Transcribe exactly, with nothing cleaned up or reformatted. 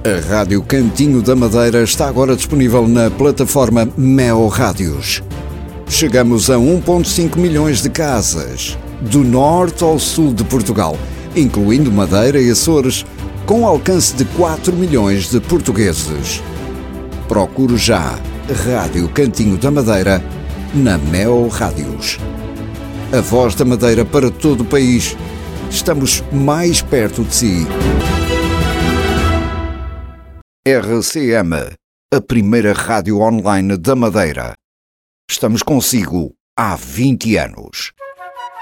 A Rádio Cantinho da Madeira está agora disponível na plataforma Meo Rádios. Chegamos a um vírgula cinco milhões de casas, do norte ao sul de Portugal, incluindo Madeira e Açores, com alcance de quatro milhões de portugueses. Procure já Rádio Cantinho da Madeira na Meo Rádios. A voz da Madeira para todo o país. Estamos mais perto de si. R C M, a primeira rádio online da Madeira. Estamos consigo há vinte anos.